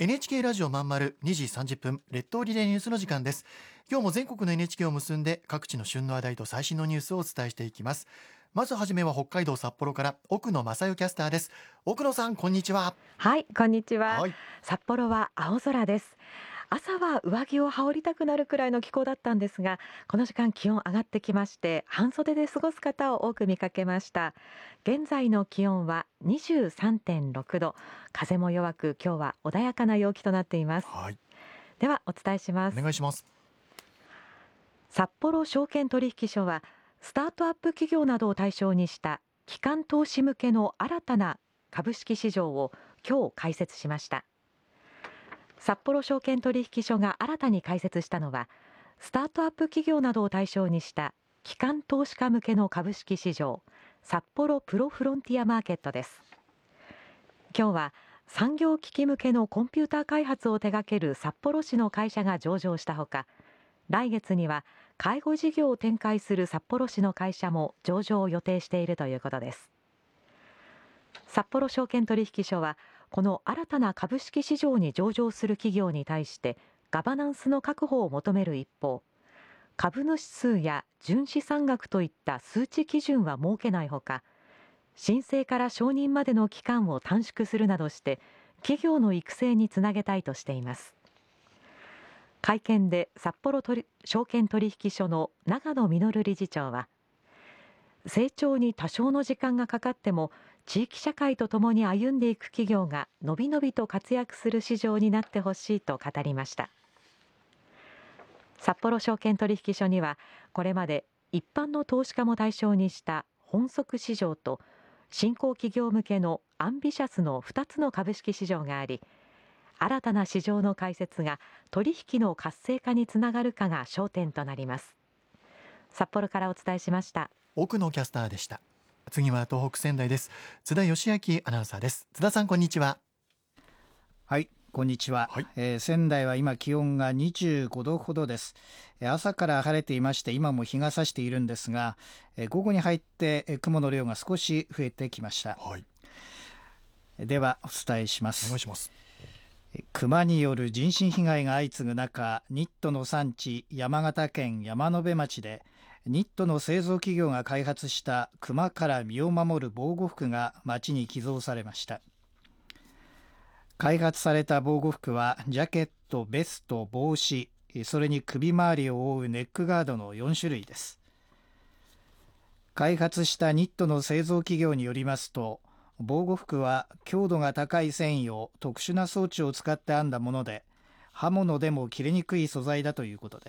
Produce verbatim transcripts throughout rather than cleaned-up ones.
エヌエイチケー ラジオまんまるにじさんじゅっぷん列島リレーニュースの時間です。今日も全国の エヌエイチケー を結んで各地の旬の話題と最新のニュースをお伝えしていきます。まずはじめは北海道札幌から奥野正代キャスターです。奥野さん、こんにちは。 はい、こんにちは、 はい、 札幌は青空です。朝は上着を羽織りたくなるくらいの気候だったんですが、この時間気温上がってきまして、半袖で過ごす方を多く見かけました。現在の気温は にじゅうさんてんろくど、風も弱く今日は穏やかな陽気となっています。 はい、 ではお伝えします。 お願いします。 札幌証券取引所はスタートアップ企業などを対象にした機関投資向けの新たな株式市場を今日開設しました。札幌証券取引所が新たに開設したのは、スタートアップ企業などを対象にした機関投資家向けの株式市場、札幌プロフロンティアマーケットです。今日は産業機器向けのコンピューター開発を手掛ける札幌市の会社が上場したほか、来月には介護事業を展開する札幌市の会社も上場を予定しているということです。札幌証券取引所はこの新たな株式市場に上場する企業に対してガバナンスの確保を求める一方、株主数や純資産額といった数値基準は設けないほか、申請から承認までの期間を短縮するなどして企業の育成につなげたいとしています。会見で札幌取証券取引所の長野実理事長は、成長に多少の時間がかかっても地域社会とともに歩んでいく企業がのびのびと活躍する市場になってほしいと語りました。札幌証券取引所にはこれまで一般の投資家も対象にした本則市場と新興企業向けのアンビシャスのふたつの株式市場があり、新たな市場の開設が取引の活性化につながるかが焦点となります。札幌からお伝えしました。 奥野キャスターでした。次は東北仙台です。津田義明アナウンサーです。津田さん、こんにちは。 はい、こんにちは、はいえー、仙台は今気温がにじゅうごどほどです。朝から晴れていまして今も日が差しているんですが、午後に入って雲の量が少し増えてきました。はい、ではお伝えします。 お願いします。 熊による人身被害が相次ぐ中、ニットの産地山形県山辺町でニットの製造企業が開発した熊から身を守る防護服が町に寄贈されました。開発された防護服はジャケット、ベスト、帽子、それに首周りを覆うネックガードのよんしゅるいです。開発したニットの製造企業によりますと、防護服は強度が高い繊維を特殊な装置を使って編んだもので、刃物でも切れにくい素材だということです。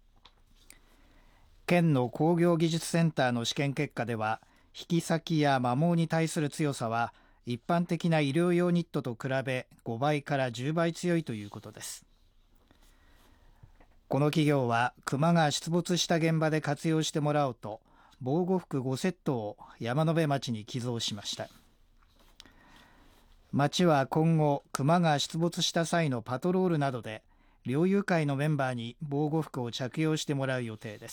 県の工業技術センターの試験結果では、引き裂きや摩耗に対する強さは一般的な医療用ニットと比べごばいからじゅうばい強いということです。この企業は熊が出没した現場で活用してもらおうと、防護服ごセットを山辺町に寄贈しました。町は今後熊が出没した際のパトロールなどで猟友会のメンバーに防護服を着用してもらう予定です。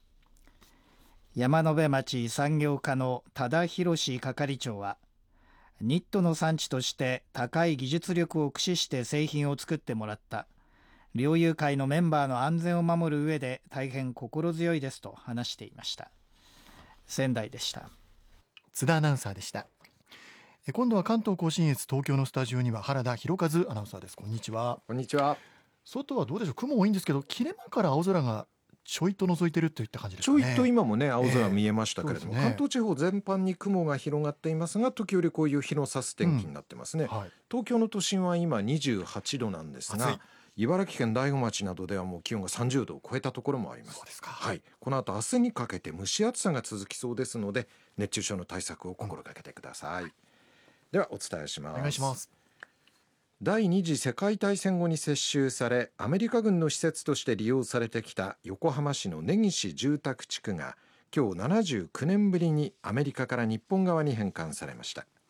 山辺町産業課の多田博係長は、ニットの産地として高い技術力を駆使して製品を作ってもらった。猟友会のメンバーの安全を守る上で大変心強いですと話していました。仙台でした。 津田アナウンサーでした。今度は関東甲信越東京のスタジオには原田博和アナウンサーです。こんにちは。 こんにちは。 外はどうでしょう。雲多いんですけど、切れ間から青空がちょいと覗いてるといった感じですかね。 ちょいと今もね青空見えましたけれども、 えーね、 関東地方全般に雲が広がっていますが、時折こういう日の差す天気になってますね、うんはい、東京の都心は今にじゅうはちどなんですが、茨城県大子町などではもう気温がさんじゅうどを超えたところもあります。 そうですか、 はい、この後明日にかけて蒸し暑さが続きそうですので、熱中症の対策を心がけてください、うん、ではお伝えします。 お願いします。 第二次世界大戦後に接収され、アメリカ軍の施設として利用されてきた横浜市の根岸住宅地区が今日ななじゅうきゅうねんぶりにアメリカから日本側に返還されました。